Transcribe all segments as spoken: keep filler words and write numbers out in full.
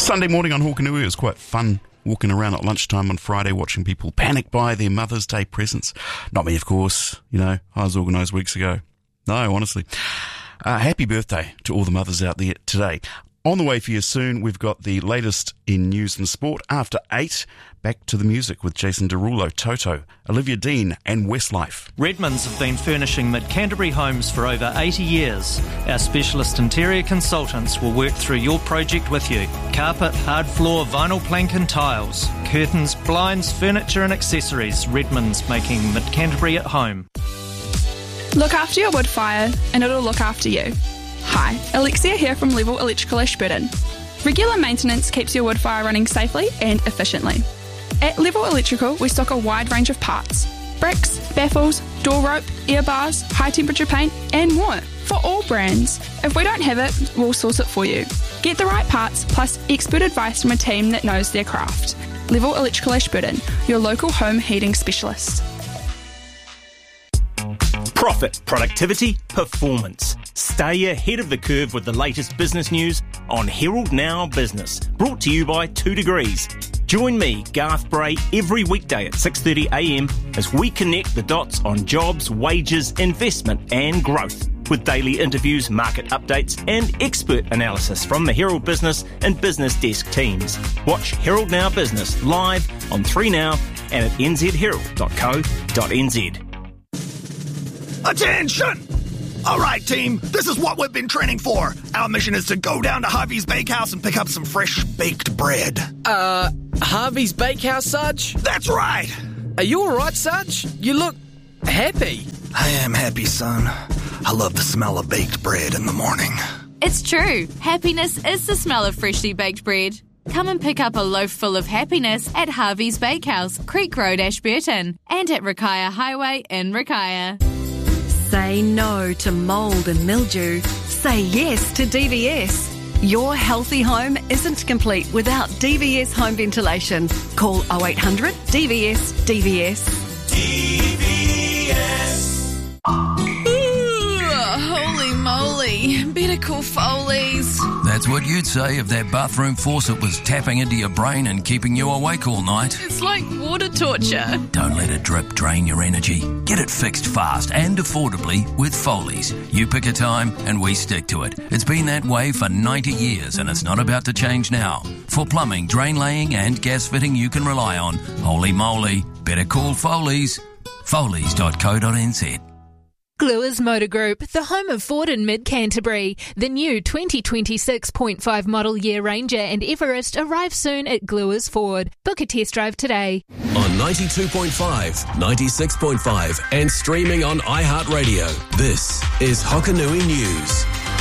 Sunday morning on Hokanui, it was quite fun walking around at lunchtime on Friday watching people panic buy their Mother's Day presents. Not me, of course. You know, I was organised weeks ago. No, honestly. Uh, happy birthday to all the mothers out there today. On the way for you soon, we've got the latest in news and sport. After eight, back to the music with Jason Derulo, Toto, Olivia Dean and Westlife. Redmonds have been furnishing Mid-Canterbury homes for over eighty years. Our specialist interior consultants will work through your project with you. Carpet, hard floor, vinyl plank and tiles, curtains, blinds, furniture and accessories. Redmonds, making Mid-Canterbury at home. Look after your wood fire and it'll look after you. Hi, Alexia here from Level Electrical Ashburton. Regular maintenance keeps your wood fire running safely and efficiently. At Level Electrical, we stock a wide range of parts. Bricks, baffles, door rope, air bars, high temperature paint and more for all brands. If we don't have it, we'll source it for you. Get the right parts plus expert advice from a team that knows their craft. Level Electrical Ashburton, your local home heating specialist. Profit, productivity, performance. Stay ahead of the curve with the latest business news on Herald Now Business. Brought to you by Two Degrees. Join me, Garth Bray, every weekday at six thirty a m as we connect the dots on jobs, wages, investment and growth. With daily interviews, market updates and expert analysis from the Herald Business and Business Desk teams. Watch Herald Now Business live on three now and at n z herald dot co dot n z. Attention! All right, team, this is what we've been training for. Our mission is to go down to Harvey's Bakehouse and pick up some fresh baked bread. Uh, Harvey's Bakehouse, Sarge? That's right. Are you all right, Sarge? You look happy. I am happy, son. I love the smell of baked bread in the morning. It's true. Happiness is the smell of freshly baked bread. Come and pick up a loaf full of happiness at Harvey's Bakehouse, Creek Road, Ashburton, and at Rakaia Highway in Rakaia. Say no to mould and mildew. Say yes to D V S. Your healthy home isn't complete without D V S home ventilation. Call oh eight hundred D V S D V S. D V S. Ooh, holy moly. Better call Foley's. That's what you'd say if that bathroom faucet was tapping into your brain and keeping you awake all night. It's like water torture. Don't let it drip drain your energy. Get it fixed fast and affordably with Foley's. You pick a time and we stick to it. It's been that way for ninety years and it's not about to change now. For plumbing, drain laying and gas fitting you can rely on, holy moly, better call Foley's. Foleys dot co dot n z. Gluers Motor Group, the home of Ford in Mid-Canterbury. The new twenty twenty-six point five model year Ranger and Everest arrive soon at Gluers Ford. Book a test drive today. On ninety-two point five, ninety-six point five and streaming on iHeartRadio. This is Hokanui News.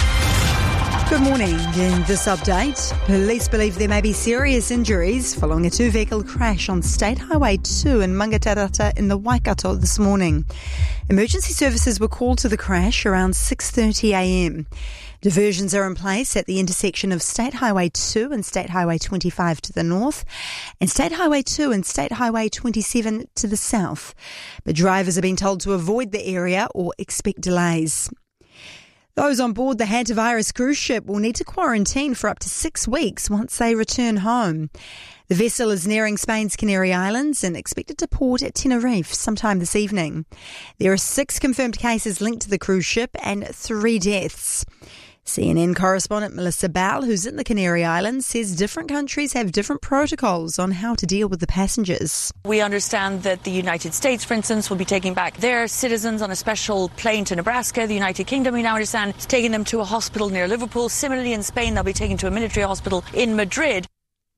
Good morning. In this update, police believe there may be serious injuries following a two-vehicle crash on State Highway two in Mangatarata in the Waikato this morning. Emergency services were called to the crash around six thirty a m. Diversions are in place at the intersection of State Highway two and State Highway twenty-five to the north and State Highway two and State Highway twenty-seven to the south. But drivers are being told to avoid the area or expect delays. Those on board the Hantavirus cruise ship will need to quarantine for up to six weeks once they return home. The vessel is nearing Spain's Canary Islands and expected to port at Tenerife sometime this evening. There are six confirmed cases linked to the cruise ship and three deaths. C N N correspondent Melissa Bell, who's in the Canary Islands, says different countries have different protocols on how to deal with the passengers. We understand that the United States, for instance, will be taking back their citizens on a special plane to Nebraska. The United Kingdom, we now understand, is taking them to a hospital near Liverpool. Similarly, in Spain, they'll be taken to a military hospital in Madrid.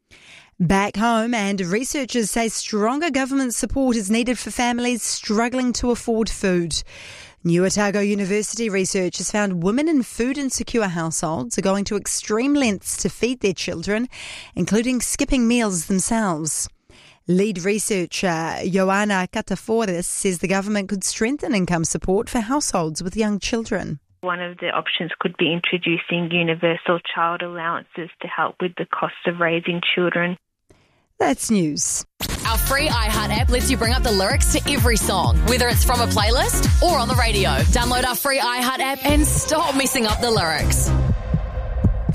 Back home, and researchers say stronger government support is needed for families struggling to afford food. New Otago University research has found women in food-insecure households are going to extreme lengths to feed their children, including skipping meals themselves. Lead researcher Joanna Kataforis says the government could strengthen income support for households with young children. One of the options could be introducing universal child allowances to help with the cost of raising children. That's news. Our free iHeart app lets you bring up the lyrics to every song, whether it's from a playlist or on the radio. Download our free iHeart app and stop messing up the lyrics.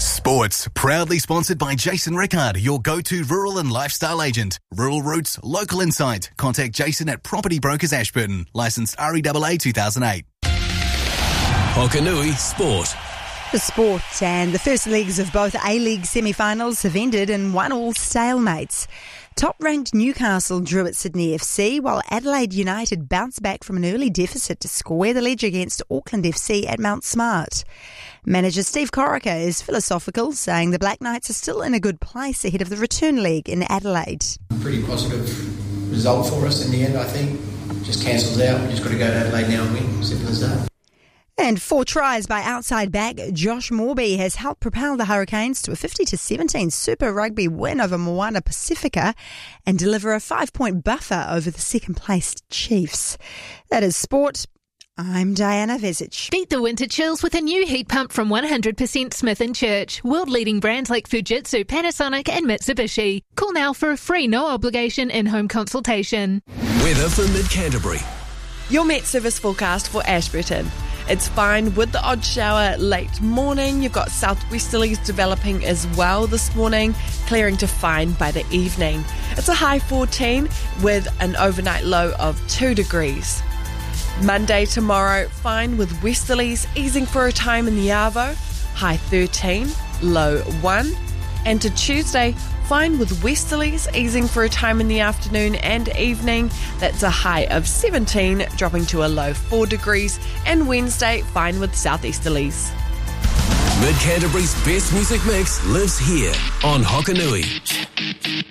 Sports, proudly sponsored by Jason Rickard, your go-to rural and lifestyle agent. Rural Roots, local insight. Contact Jason at Property Brokers Ashburton. Licensed R E A A two thousand eight. Hokanui Sport. The sport and the first legs of both A-League semi-finals have ended in one-all stalemates. Top-ranked Newcastle drew at Sydney F C, while Adelaide United bounced back from an early deficit to square the ledge against Auckland F C at Mount Smart. Manager Steve Corica is philosophical, saying the Black Knights are still in a good place ahead of the return leg in Adelaide. Pretty positive result for us in the end, I think. Just cancels out. We've just got to go to Adelaide now and win. Simple as that. And four tries by outside back Josh Morby has helped propel the Hurricanes to a fifty to seventeen Super Rugby win over Moana Pacifica and deliver a five-point buffer over the second-placed Chiefs. That is sport. I'm Diana Vezic. Beat the winter chills with a new heat pump from one hundred percent Smith and Church. World-leading brands like Fujitsu, Panasonic and Mitsubishi. Call now for a free no-obligation in-home consultation. Weather for Mid-Canterbury. Your Met Service forecast for Ashburton. It's fine with the odd shower late morning. You've got southwesterlies developing as well this morning, clearing to fine by the evening. It's a high fourteen with an overnight low of two degrees. Monday tomorrow, fine with westerlies easing for a time in the Arvo, high thirteen, low one. And to Tuesday, fine with westerlies easing for a time in the afternoon and evening. That's a high of seventeen, dropping to a low four degrees. And Wednesday, fine with southeasterlies. Mid-Canterbury's best music mix lives here on Hokanui.